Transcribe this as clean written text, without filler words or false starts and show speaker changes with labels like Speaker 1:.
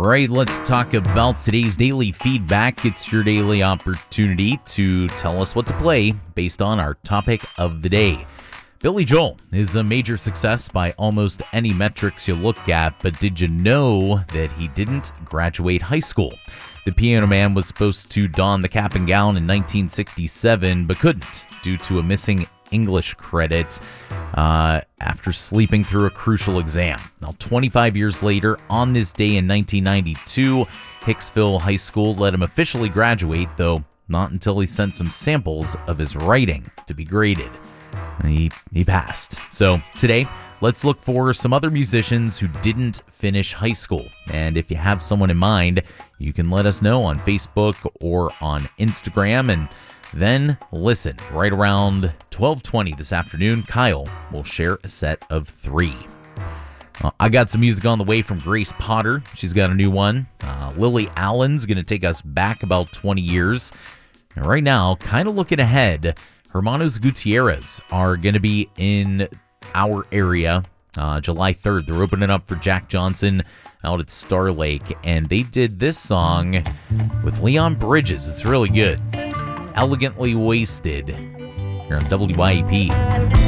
Speaker 1: right, let's talk about today's daily feedback. It's your daily opportunity to tell us what to play based on our topic of the day. Billy Joel is a major success by almost any metrics you look at, but did you know that he didn't graduate high school? The Piano Man was supposed to don the cap and gown in 1967, but couldn't due to a missing English credit after sleeping through a crucial exam. Now, 25 years later, on this day in 1992, Hicksville High School let him officially graduate, though not until he sent some samples of his writing to be graded. He passed. So today, let's look for some other musicians who didn't finish high school. And if you have someone in mind, you can let us know on Facebook or on Instagram. And then listen, right around 12:20 this afternoon, Kyle will share a set of 3. I got some music on the way from Grace Potter. She's got a new one. Lily Allen's going to take us back about 20 years. And right now, kind of looking ahead, Hermanos Gutierrez are going to be in our area July 3rd. They're opening up for Jack Johnson out at Star Lake, and they did this song with Leon Bridges. It's really good. Elegantly Wasted here on WYAP.